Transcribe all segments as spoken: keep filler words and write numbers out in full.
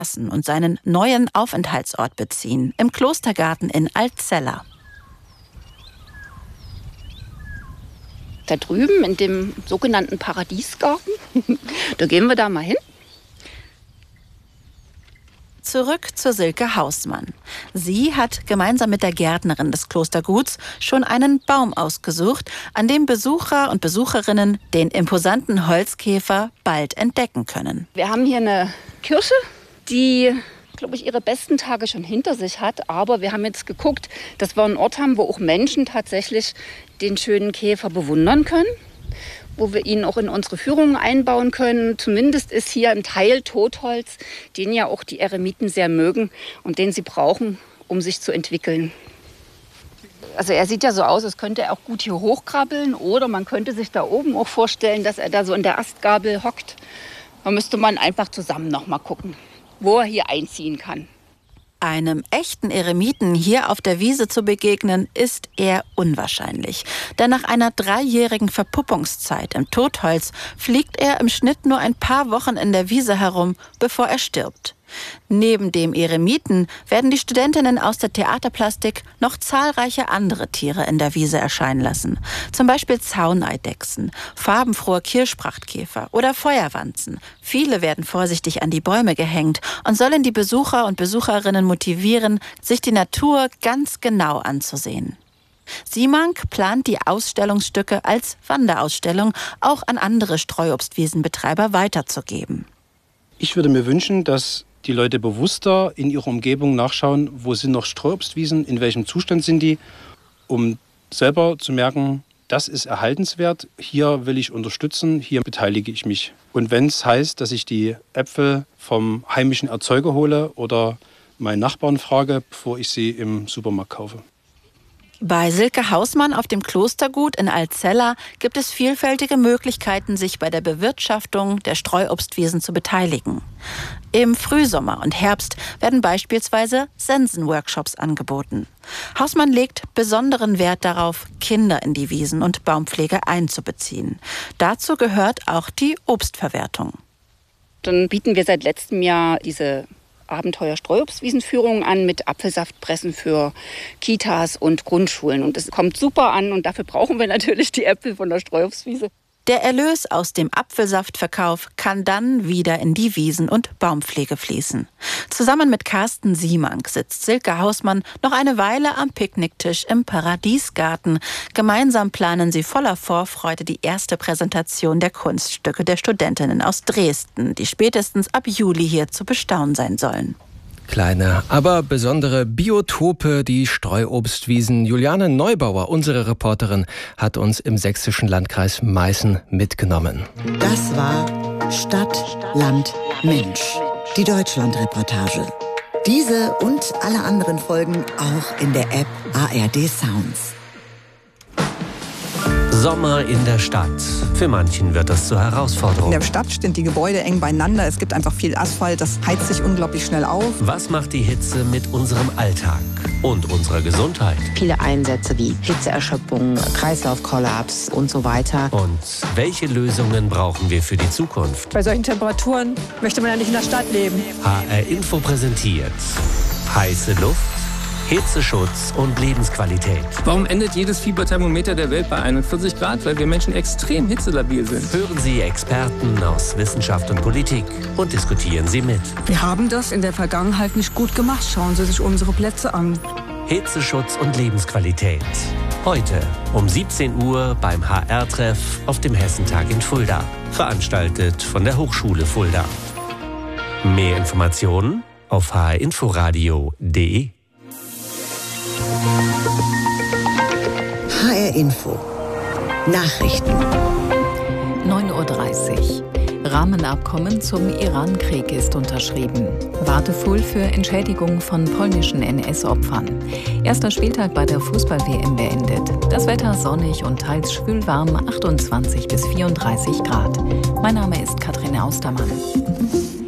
und seinen neuen Aufenthaltsort beziehen, im Klostergarten in Altzella. Da drüben in dem sogenannten Paradiesgarten, da gehen wir da mal hin. Zurück zu Silke Hausmann. Sie hat gemeinsam mit der Gärtnerin des Klosterguts schon einen Baum ausgesucht, an dem Besucher und Besucherinnen den imposanten Holzkäfer bald entdecken können. Wir haben hier eine Kirsche, die, glaube ich, ihre besten Tage schon hinter sich hat. Aber wir haben jetzt geguckt, dass wir einen Ort haben, wo auch Menschen tatsächlich den schönen Käfer bewundern können, wo wir ihn auch in unsere Führungen einbauen können. Zumindest ist hier ein Teil Totholz, den ja auch die Eremiten sehr mögen und den sie brauchen, um sich zu entwickeln. Also er sieht ja so aus, als könnte er auch gut hier hochkrabbeln, oder man könnte sich da oben auch vorstellen, dass er da so in der Astgabel hockt. Da müsste man einfach zusammen noch mal gucken, wo er hier einziehen kann. Einem echten Eremiten hier auf der Wiese zu begegnen, ist eher unwahrscheinlich. Denn nach einer dreijährigen Verpuppungszeit im Totholz fliegt er im Schnitt nur ein paar Wochen in der Wiese herum, bevor er stirbt. Neben dem Eremiten werden die Studentinnen aus der Theaterplastik noch zahlreiche andere Tiere in der Wiese erscheinen lassen. Zum Beispiel Zauneidechsen, farbenfrohe Kirschprachtkäfer oder Feuerwanzen. Viele werden vorsichtig an die Bäume gehängt und sollen die Besucher und Besucherinnen motivieren, sich die Natur ganz genau anzusehen. Simank plant die Ausstellungsstücke als Wanderausstellung auch an andere Streuobstwiesenbetreiber weiterzugeben. Ich würde mir wünschen, dass die Leute bewusster in ihrer Umgebung nachschauen, wo sind noch Streuobstwiesen, in welchem Zustand sind die, um selber zu merken, das ist erhaltenswert, hier will ich unterstützen, hier beteilige ich mich. Und wenn es heißt, dass ich die Äpfel vom heimischen Erzeuger hole oder meinen Nachbarn frage, bevor ich sie im Supermarkt kaufe. Bei Silke Hausmann auf dem Klostergut in Altzella gibt es vielfältige Möglichkeiten, sich bei der Bewirtschaftung der Streuobstwiesen zu beteiligen. Im Frühsommer und Herbst werden beispielsweise Sensenworkshops angeboten. Hausmann legt besonderen Wert darauf, Kinder in die Wiesen- und Baumpflege einzubeziehen. Dazu gehört auch die Obstverwertung. Dann bieten wir seit letztem Jahr diese Abenteuer-Streuobstwiesenführungen an mit Apfelsaftpressen für Kitas und Grundschulen. Und das kommt super an und dafür brauchen wir natürlich die Äpfel von der Streuobstwiese. Der Erlös aus dem Apfelsaftverkauf kann dann wieder in die Wiesen- und Baumpflege fließen. Zusammen mit Carsten Simank sitzt Silke Hausmann noch eine Weile am Picknicktisch im Paradiesgarten. Gemeinsam planen sie voller Vorfreude die erste Präsentation der Kunststücke der Studentinnen aus Dresden, die spätestens ab Juli hier zu bestaunen sein sollen. Kleine, aber besondere Biotope, die Streuobstwiesen. Juliane Neubauer, unsere Reporterin, hat uns im sächsischen Landkreis Meißen mitgenommen. Das war Stadt, Land, Mensch. Die Deutschland-Reportage. Diese und alle anderen Folgen auch in der App A R D Sounds. Sommer in der Stadt. Für manchen wird das zur Herausforderung. In der Stadt stehen die Gebäude eng beieinander. Es gibt einfach viel Asphalt. Das heizt sich unglaublich schnell auf. Was macht die Hitze mit unserem Alltag und unserer Gesundheit? Viele Einsätze wie Hitzeerschöpfung, Kreislaufkollaps und so weiter. Und welche Lösungen brauchen wir für die Zukunft? Bei solchen Temperaturen möchte man ja nicht in der Stadt leben. H R Info präsentiert heiße Luft, Hitzeschutz und Lebensqualität. Warum endet jedes Fieberthermometer der Welt bei einundvierzig Grad? Weil wir Menschen extrem hitzelabil sind. Hören Sie Experten aus Wissenschaft und Politik und diskutieren Sie mit. Wir haben das in der Vergangenheit nicht gut gemacht. Schauen Sie sich unsere Plätze an. Hitzeschutz und Lebensqualität. Heute um siebzehn Uhr beim H R-Treff auf dem Hessentag in Fulda. Veranstaltet von der Hochschule Fulda. Mehr Informationen auf h r inforadio punkt d e. H R Info. Nachrichten. neun Uhr dreißig. Rahmenabkommen zum Iran-Krieg ist unterschrieben. Wartevoll für Entschädigung von polnischen N S-Opfern. Erster Spieltag bei der Fußball-W M beendet. Das Wetter sonnig und teils schwülwarm, achtundzwanzig bis vierunddreißig Grad. Mein Name ist Katrin Austermann.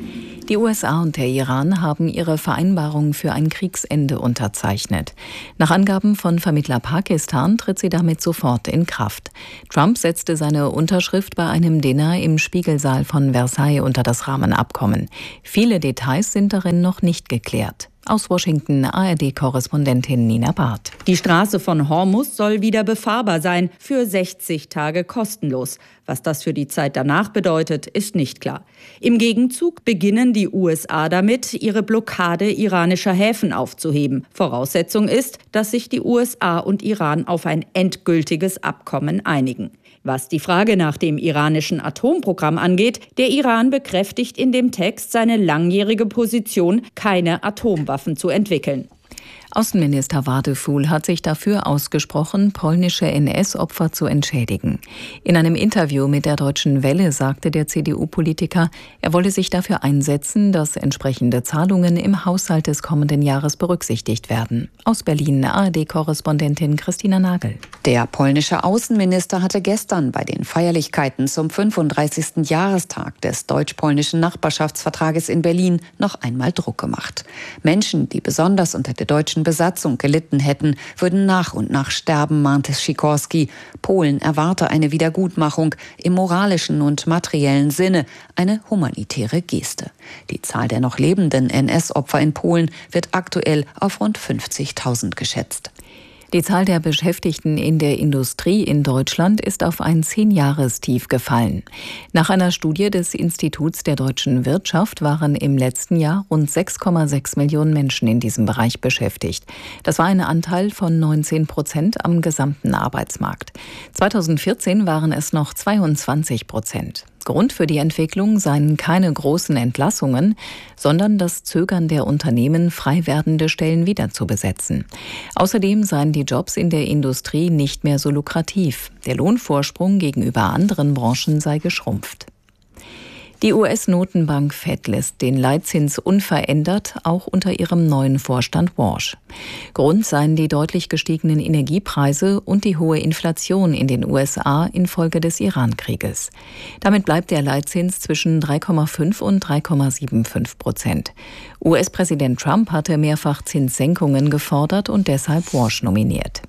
Die U S A und der Iran haben ihre Vereinbarung für ein Kriegsende unterzeichnet. Nach Angaben von Vermittler Pakistan tritt sie damit sofort in Kraft. Trump setzte seine Unterschrift bei einem Dinner im Spiegelsaal von Versailles unter das Rahmenabkommen. Viele Details sind darin noch nicht geklärt. Aus Washington A R D-Korrespondentin Nina Barth. Die Straße von Hormuz soll wieder befahrbar sein, für sechzig Tage kostenlos. Was das für die Zeit danach bedeutet, ist nicht klar. Im Gegenzug beginnen die U S A damit, ihre Blockade iranischer Häfen aufzuheben. Voraussetzung ist, dass sich die U S A und Iran auf ein endgültiges Abkommen einigen. Was die Frage nach dem iranischen Atomprogramm angeht, der Iran bekräftigt in dem Text seine langjährige Position, keine Atomwaffen zu entwickeln. Außenminister Wadefuhl hat sich dafür ausgesprochen, polnische N S-Opfer zu entschädigen. In einem Interview mit der Deutschen Welle sagte der C D U-Politiker, er wolle sich dafür einsetzen, dass entsprechende Zahlungen im Haushalt des kommenden Jahres berücksichtigt werden. Aus Berlin A R D-Korrespondentin Christina Nagel. Der polnische Außenminister hatte gestern bei den Feierlichkeiten zum fünfunddreißigsten Jahrestag des deutsch-polnischen Nachbarschaftsvertrages in Berlin noch einmal Druck gemacht. Menschen, die besonders unter der deutschen Besatzung gelitten hätten, würden nach und nach sterben, mahnte Sikorski. Polen erwarte eine Wiedergutmachung im moralischen und materiellen Sinne, eine humanitäre Geste. Die Zahl der noch lebenden N S-Opfer in Polen wird aktuell auf rund fünfzigtausend geschätzt. Die Zahl der Beschäftigten in der Industrie in Deutschland ist auf ein Zehn-Jahrestief gefallen. Nach einer Studie des Instituts der deutschen Wirtschaft waren im letzten Jahr rund sechs Komma sechs Millionen Menschen in diesem Bereich beschäftigt. Das war ein Anteil von neunzehn Prozent am gesamten Arbeitsmarkt. zweitausendvierzehn waren es noch zweiundzwanzig Prozent. Grund für die Entwicklung seien keine großen Entlassungen, sondern das Zögern der Unternehmen, frei werdende Stellen wieder zu besetzen. Außerdem seien die Jobs in der Industrie nicht mehr so lukrativ. Der Lohnvorsprung gegenüber anderen Branchen sei geschrumpft. Die U S-Notenbank Fed lässt den Leitzins unverändert, auch unter ihrem neuen Vorstand Walsh. Grund seien die deutlich gestiegenen Energiepreise und die hohe Inflation in den U S A infolge des Iran-Krieges. Damit bleibt der Leitzins zwischen drei Komma fünf und drei Komma fünfundsiebzig Prozent. U S-Präsident Trump hatte mehrfach Zinssenkungen gefordert und deshalb Walsh nominiert.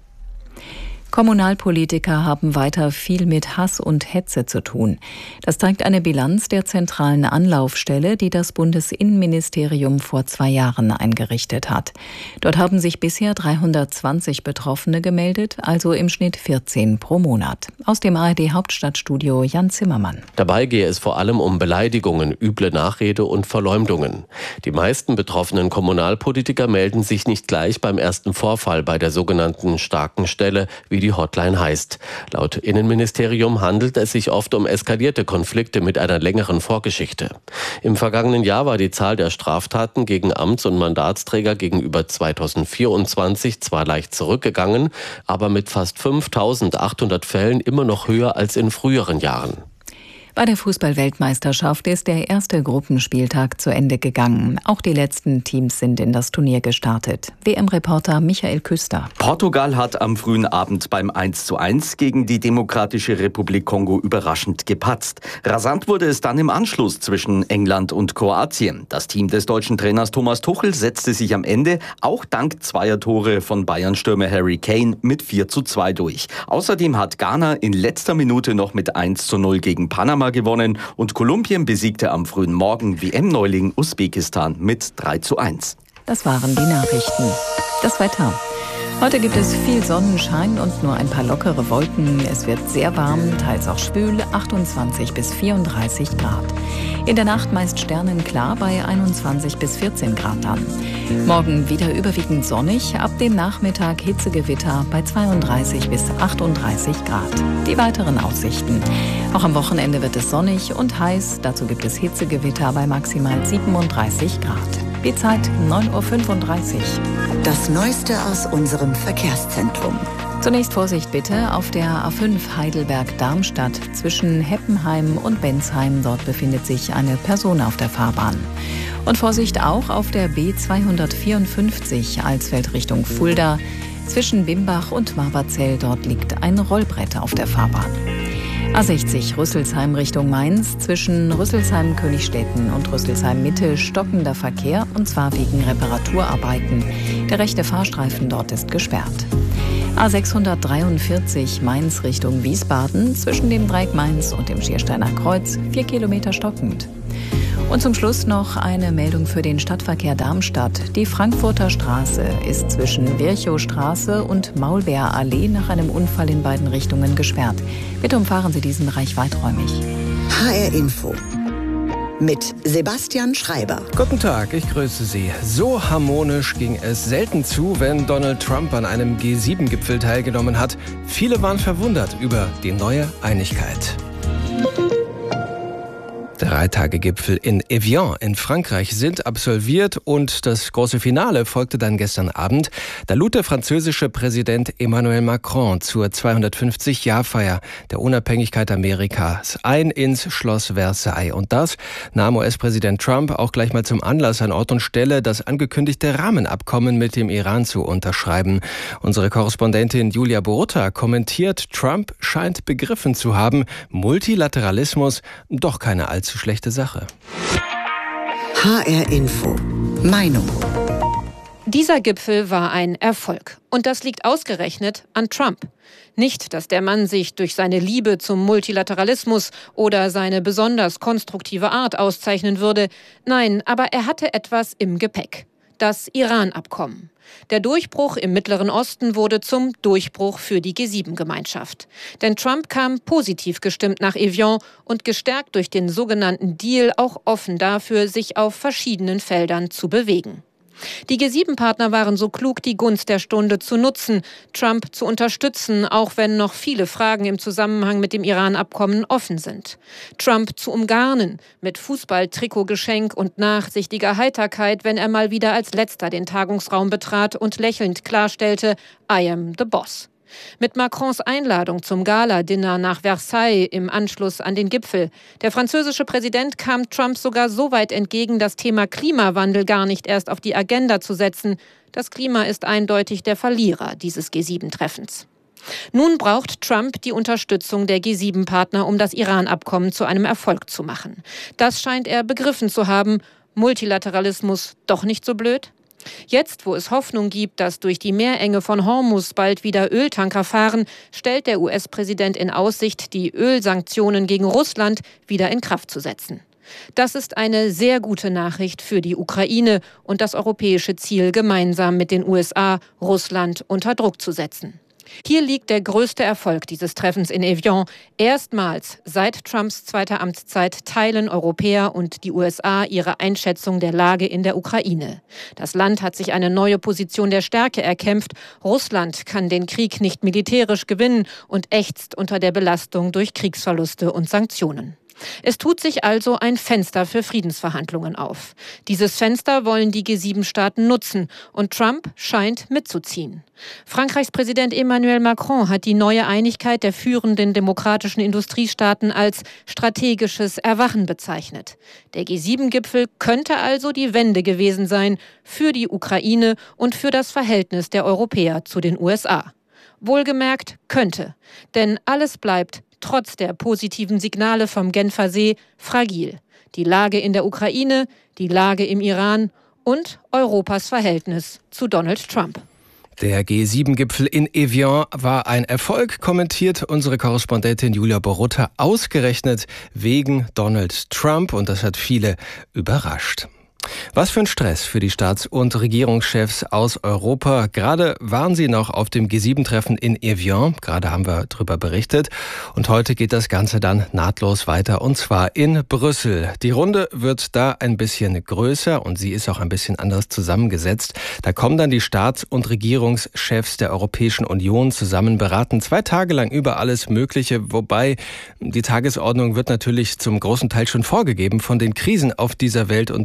Kommunalpolitiker haben weiter viel mit Hass und Hetze zu tun. Das zeigt eine Bilanz der zentralen Anlaufstelle, die das Bundesinnenministerium vor zwei Jahren eingerichtet hat. Dort haben sich bisher dreihundertzwanzig Betroffene gemeldet, also im Schnitt vierzehn pro Monat. Aus dem A R D-Hauptstadtstudio Jan Zimmermann. Dabei gehe es vor allem um Beleidigungen, üble Nachrede und Verleumdungen. Die meisten betroffenen Kommunalpolitiker melden sich nicht gleich beim ersten Vorfall bei der sogenannten starken Stelle, wie die Hotline heißt. Laut Innenministerium handelt es sich oft um eskalierte Konflikte mit einer längeren Vorgeschichte. Im vergangenen Jahr war die Zahl der Straftaten gegen Amts- und Mandatsträger gegenüber zweitausendvierundzwanzig zwar leicht zurückgegangen, aber mit fast fünftausendachthundert Fällen immer noch höher als in früheren Jahren. Bei der Fußball-Weltmeisterschaft ist der erste Gruppenspieltag zu Ende gegangen. Auch die letzten Teams sind in das Turnier gestartet. W M-Reporter Michael Küster. Portugal hat am frühen Abend beim eins zu eins gegen die Demokratische Republik Kongo überraschend gepatzt. Rasant wurde es dann im Anschluss zwischen England und Kroatien. Das Team des deutschen Trainers Thomas Tuchel setzte sich am Ende, auch dank zweier Tore von Bayern-Stürmer Harry Kane, mit vier zu zwei durch. Außerdem hat Ghana in letzter Minute noch mit eins zu null gegen Panama gewonnen und Kolumbien besiegte am frühen Morgen W M-Neuling Usbekistan mit drei zu eins. Das waren die Nachrichten. Das Wetter. Heute gibt es viel Sonnenschein und nur ein paar lockere Wolken. Es wird sehr warm, teils auch schwül, achtundzwanzig bis vierunddreißig Grad. In der Nacht meist sternenklar bei einundzwanzig bis vierzehn Grad dann. Morgen wieder überwiegend sonnig, ab dem Nachmittag Hitzegewitter bei zweiunddreißig bis achtunddreißig Grad. Die weiteren Aussichten. Auch am Wochenende wird es sonnig und heiß. Dazu gibt es Hitzegewitter bei maximal siebenunddreißig Grad. Die Zeit neun Uhr fünfunddreißig. Das Neueste aus unserem Verkehrszentrum. Zunächst Vorsicht bitte auf der A fünf Heidelberg-Darmstadt zwischen Heppenheim und Bensheim. Dort befindet sich eine Person auf der Fahrbahn. Und Vorsicht auch auf der B zweihundertvierundfünfzig Alsfeld Richtung Fulda. Zwischen Bimbach und Marberzell, dort liegt ein Rollbrett auf der Fahrbahn. A sechzig Rüsselsheim Richtung Mainz. Zwischen Rüsselsheim-Königstetten und Rüsselsheim-Mitte stockender Verkehr, und zwar wegen Reparaturarbeiten. Der rechte Fahrstreifen dort ist gesperrt. A sechshundertdreiundvierzig Mainz Richtung Wiesbaden. Zwischen dem Dreieck Mainz und dem Schiersteiner Kreuz vier Kilometer stockend. Und zum Schluss noch eine Meldung für den Stadtverkehr Darmstadt. Die Frankfurter Straße ist zwischen Virchowstraße und Maulbeerallee nach einem Unfall in beiden Richtungen gesperrt. Bitte umfahren Sie diesen Bereich weiträumig. H R Info mit Sebastian Schreiber. Guten Tag, ich grüße Sie. So harmonisch ging es selten zu, wenn Donald Trump an einem G sieben Gipfel teilgenommen hat. Viele waren verwundert über die neue Einigkeit. Drei-Tage-Gipfel in Evian in Frankreich sind absolviert und das große Finale folgte dann gestern Abend. Da lud der französische Präsident Emmanuel Macron zur zweihundertfünfzig-Jahr-Feier der Unabhängigkeit Amerikas ein ins Schloss Versailles. Und das nahm U S-Präsident Trump auch gleich mal zum Anlass, an Ort und Stelle das angekündigte Rahmenabkommen mit dem Iran zu unterschreiben. Unsere Korrespondentin Julia Borutta kommentiert, Trump scheint begriffen zu haben, Multilateralismus doch keine allzu schlechte Sache. H R Info. Meinung. Dieser Gipfel war ein Erfolg. Und das liegt ausgerechnet an Trump. Nicht, dass der Mann sich durch seine Liebe zum Multilateralismus oder seine besonders konstruktive Art auszeichnen würde. Nein, aber er hatte etwas im Gepäck. Das Iran-Abkommen. Der Durchbruch im Mittleren Osten wurde zum Durchbruch für die G sieben Gemeinschaft. Denn Trump kam positiv gestimmt nach Evian und gestärkt durch den sogenannten Deal auch offen dafür, sich auf verschiedenen Feldern zu bewegen. Die G sieben Partner waren so klug, die Gunst der Stunde zu nutzen, Trump zu unterstützen, auch wenn noch viele Fragen im Zusammenhang mit dem Iran-Abkommen offen sind. Trump zu umgarnen, mit Fußball-Trikotgeschenk und nachsichtiger Heiterkeit, wenn er mal wieder als Letzter den Tagungsraum betrat und lächelnd klarstellte, I am the boss. Mit Macrons Einladung zum Gala-Dinner nach Versailles im Anschluss an den Gipfel. Der französische Präsident kam Trump sogar so weit entgegen, das Thema Klimawandel gar nicht erst auf die Agenda zu setzen. Das Klima ist eindeutig der Verlierer dieses G sieben Treffens. Nun braucht Trump die Unterstützung der G sieben Partner, um das Iran-Abkommen zu einem Erfolg zu machen. Das scheint er begriffen zu haben. Multilateralismus doch nicht so blöd? Jetzt, wo es Hoffnung gibt, dass durch die Meerenge von Hormuz bald wieder Öltanker fahren, stellt der U S-Präsident in Aussicht, die Ölsanktionen gegen Russland wieder in Kraft zu setzen. Das ist eine sehr gute Nachricht für die Ukraine und das europäische Ziel, gemeinsam mit den U S A Russland unter Druck zu setzen. Hier liegt der größte Erfolg dieses Treffens in Evian. Erstmals seit Trumps zweiter Amtszeit teilen Europäer und die U S A ihre Einschätzung der Lage in der Ukraine. Das Land hat sich eine neue Position der Stärke erkämpft. Russland kann den Krieg nicht militärisch gewinnen und ächzt unter der Belastung durch Kriegsverluste und Sanktionen. Es tut sich also ein Fenster für Friedensverhandlungen auf. Dieses Fenster wollen die G sieben Staaten nutzen und Trump scheint mitzuziehen. Frankreichs Präsident Emmanuel Macron hat die neue Einigkeit der führenden demokratischen Industriestaaten als strategisches Erwachen bezeichnet. Der G sieben Gipfel könnte also die Wende gewesen sein für die Ukraine und für das Verhältnis der Europäer zu den U S A. Wohlgemerkt könnte, denn alles bleibt trotz der positiven Signale vom Genfer See fragil. Die Lage in der Ukraine, die Lage im Iran und Europas Verhältnis zu Donald Trump. Der G sieben Gipfel in Evian war ein Erfolg, kommentiert unsere Korrespondentin Julia Borutta, ausgerechnet wegen Donald Trump, und das hat viele überrascht. Was für ein Stress für die Staats- und Regierungschefs aus Europa. Gerade waren sie noch auf dem G sieben Treffen in Evian. Gerade haben wir darüber berichtet. Und heute geht das Ganze dann nahtlos weiter, und zwar in Brüssel. Die Runde wird da ein bisschen größer und sie ist auch ein bisschen anders zusammengesetzt. Da kommen dann die Staats- und Regierungschefs der Europäischen Union zusammen, beraten zwei Tage lang über alles Mögliche. Wobei die Tagesordnung wird natürlich zum großen Teil schon vorgegeben von den Krisen auf dieser Welt und dem,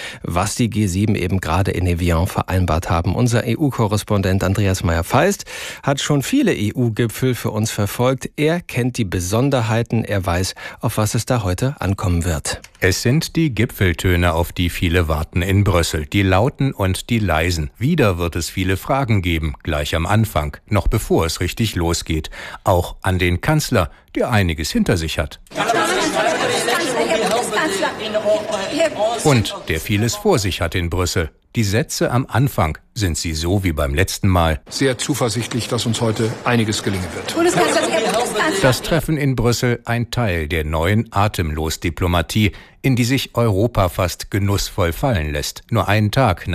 was die G sieben eben gerade in Evian vereinbart haben. Unser E U-Korrespondent Andreas Meyer-Feist hat schon viele E U-Gipfel für uns verfolgt. Er kennt die Besonderheiten, er weiß, auf was es da heute ankommen wird. Es sind die Gipfeltöne, auf die viele warten in Brüssel, die lauten und die leisen. Wieder wird es viele Fragen geben, gleich am Anfang, noch bevor es richtig losgeht. Auch an den Kanzler, der einiges hinter sich hat. Und der vieles vor sich hat in Brüssel. Die Sätze am Anfang, sind sie so wie beim letzten Mal? Sehr zuversichtlich, dass uns heute einiges gelingen wird. Das Treffen in Brüssel ein Teil der neuen Atemlos-Diplomatie, in die sich Europa fast genussvoll fallen lässt. Nur einen Tag nach